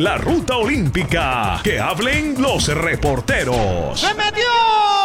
en la ruta olímpica. Que hablen los reporteros. ¡Se metió!